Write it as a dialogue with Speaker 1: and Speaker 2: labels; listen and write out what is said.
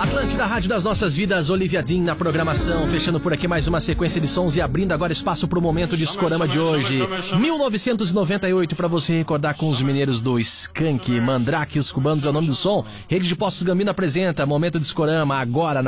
Speaker 1: Atlântida, Rádio das Nossas Vidas, Olivia Dean na programação, fechando por aqui mais uma sequência de sons e abrindo agora espaço para o momento discorama de hoje. 1998, para você recordar com os mineiros do Skank, Mandrake e os Cubanos é o nome do som. Rede de Postos Gambino apresenta Momento Discorama agora na